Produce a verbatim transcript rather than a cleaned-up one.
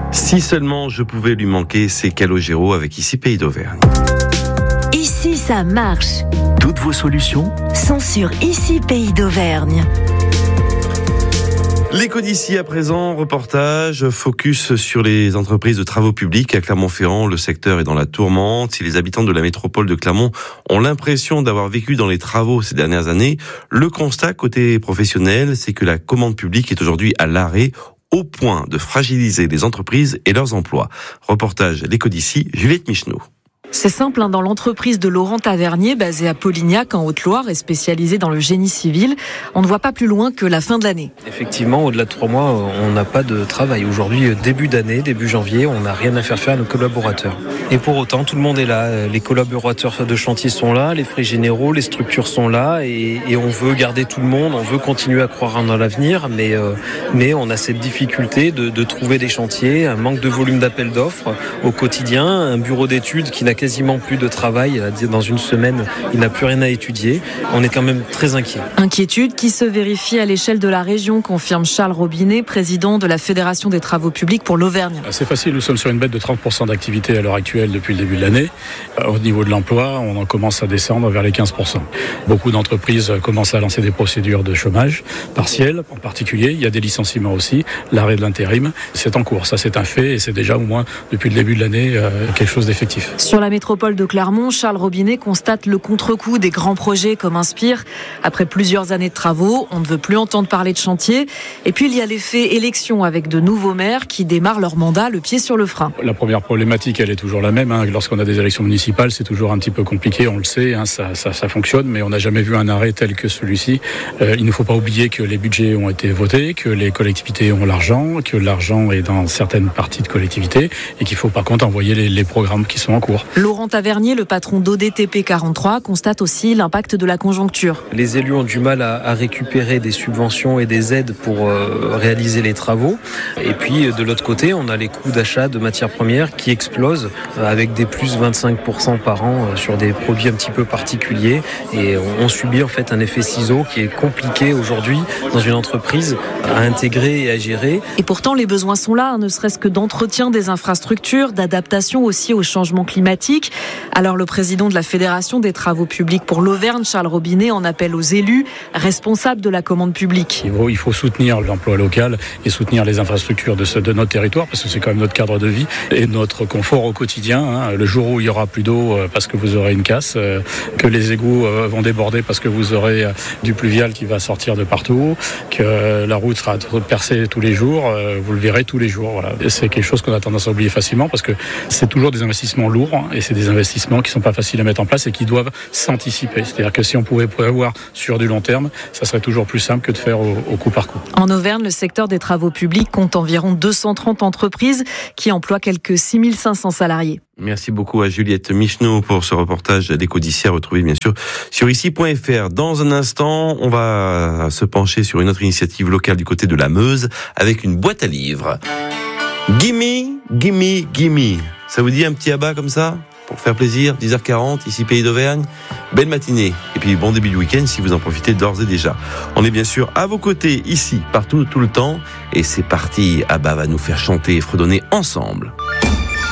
Si seulement je pouvais lui manquer, c'est Calogero avec Ici Pays d'Auvergne. Ici ça marche. Toutes vos solutions sont sur Ici Pays d'Auvergne. L'écho d'ici à présent, reportage, focus sur les entreprises de travaux publics à Clermont-Ferrand. Le secteur est dans la tourmente. Si les habitants de la métropole de Clermont ont l'impression d'avoir vécu dans les travaux ces dernières années, le constat côté professionnel, c'est que la commande publique est aujourd'hui à l'arrêt, au point de fragiliser les entreprises et leurs emplois. Reportage l'écho d'ici, Juliette Micheneau. C'est simple, hein, dans l'entreprise de Laurent Tavernier, basée à Polignac, en Haute-Loire, et spécialisée dans le génie civil, on ne voit pas plus loin que la fin de l'année. Effectivement, au-delà de trois mois, on n'a pas de travail. Aujourd'hui, début d'année, début janvier, on n'a rien à faire faire à nos collaborateurs. Et pour autant, tout le monde est là. Les collaborateurs de chantier sont là, les frais généraux, les structures sont là, et, et on veut garder tout le monde, on veut continuer à croire dans l'avenir, mais, euh, mais on a cette difficulté de, de trouver des chantiers, un manque de volume d'appels d'offres au quotidien, un bureau d'études qui n'a quasiment plus de travail. Dans une semaine, il n'a plus rien à étudier. On est quand même très inquiet. Inquiétude qui se vérifie à l'échelle de la région, confirme Charles Robinet, président de la Fédération des travaux publics pour l'Auvergne. C'est facile, nous sommes sur une baisse de trente pour cent d'activité à l'heure actuelle depuis le début de l'année. Au niveau de l'emploi, on en commence à descendre vers les quinze pour cent. Beaucoup d'entreprises commencent à lancer des procédures de chômage partiel en particulier. Il y a des licenciements aussi, l'arrêt de l'intérim. C'est en cours, ça c'est un fait et c'est déjà au moins depuis le début de l'année quelque chose d'effectif. Sur la métropole de Clermont, Charles Robinet constate le contre-coup des grands projets comme Inspire. Après plusieurs années de travaux, on ne veut plus entendre parler de chantier. Et puis il y a l'effet élection avec de nouveaux maires qui démarrent leur mandat le pied sur le frein. La première problématique, elle est toujours la même. Hein. Lorsqu'on a des élections municipales, c'est toujours un petit peu compliqué, on le sait, hein, ça, ça, ça fonctionne, mais on n'a jamais vu un arrêt tel que celui-ci. Euh, il ne faut pas oublier que les budgets ont été votés, que les collectivités ont l'argent, que l'argent est dans certaines parties de collectivités et qu'il faut par contre envoyer les, les programmes qui sont en cours. Laurent Tavernier, le patron d'O D T P quarante-trois, constate aussi l'impact de la conjoncture. Les élus ont du mal à, à récupérer des subventions et des aides pour euh, réaliser les travaux. Et puis de l'autre côté, on a les coûts d'achat de matières premières qui explosent euh, avec des plus vingt-cinq pour cent par an euh, sur des produits un petit peu particuliers. Et on, on subit en fait un effet ciseau qui est compliqué aujourd'hui dans une entreprise à intégrer et à gérer. Et pourtant, les besoins sont là, hein, ne serait-ce que d'entretien des infrastructures, d'adaptation aussi au changement climatique. Alors le président de la Fédération des travaux publics pour l'Auvergne, Charles Robinet, en appelle aux élus responsables de la commande publique. Il faut, il faut soutenir l'emploi local et soutenir les infrastructures de, ce, de notre territoire parce que c'est quand même notre cadre de vie et notre confort au quotidien. Hein. Le jour où il y aura plus d'eau parce que vous aurez une casse, euh, que les égouts euh, vont déborder parce que vous aurez euh, du pluvial qui va sortir de partout, que euh, la route sera percée tous les jours, euh, vous le verrez tous les jours. Voilà. Et c'est quelque chose qu'on a tendance à oublier facilement parce que c'est toujours des investissements lourds hein, et c'est des investissements qui sont pas faciles à mettre en place et qui doivent s'anticiper. C'est-à-dire que si on pouvait prévoir sur du long terme, ça serait toujours plus simple que de faire au, au coup par coup. En Auvergne, le secteur des travaux publics compte environ deux cent trente entreprises qui emploient quelques six mille cinq cents salariés. Merci beaucoup à Juliette Micheneau pour ce reportage d'écho d'ici à retrouver bien sûr sur ici point f r. Dans un instant, on va se pencher sur une autre initiative locale du côté de la Meuse avec une boîte à livres. Gimme, gimme, gimme. Ça vous dit un petit abat comme ça ? Pour faire plaisir, dix heures quarante, ici Pays d'Auvergne. Belle matinée. Et puis bon début de week-end si vous en profitez d'ores et déjà. On est bien sûr à vos côtés, ici, partout, tout le temps. Et c'est parti. Abba va nous faire chanter et fredonner ensemble.